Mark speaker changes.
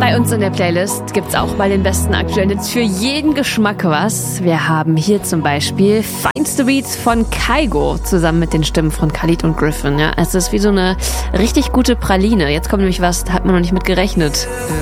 Speaker 1: Bei uns in der Playlist gibt's auch bei den besten aktuellen Hits für jeden Geschmack was. Wir haben hier zum Beispiel Feinste Beats von Kygo zusammen mit den Stimmen von Khalid und Griffin. Ja, es ist wie so eine richtig gute Praline. Jetzt kommt nämlich was, da hat man noch nicht mit gerechnet.